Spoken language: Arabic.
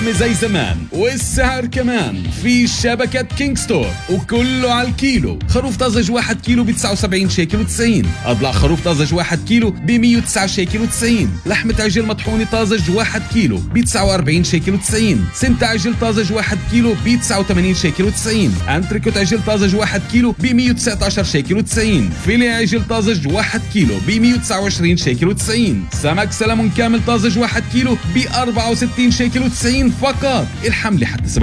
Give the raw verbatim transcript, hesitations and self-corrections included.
اللحمة زي زمان والسعر كمان في شبكة كينج ستور وكله على الكيلو. خروف طازج واحد كيلو ب تسعة وسبعين شيكل وتسعين، أضلع خروف طازج واحد كيلو ب مية وتسعة شيكل وتسعين، لحمة عجل مطحونة طازج واحد كيلو ب تسعة وأربعين شيكل وتسعين، سنت عجل طازج واحد كيلو ب تسعة وثمانين شيكل وتسعين، انتريكوت عجل طازج واحد كيلو ب مية وتسعة عشر شيكل وتسعين، فيلي عجل طازج واحد كيلو ب مية وتسعة وعشرين شيكل وتسعين، سمك سلمون كامل طازج واحد كيلو ب أربعة وستين شيكل وتسعين فقط. الحملة حتى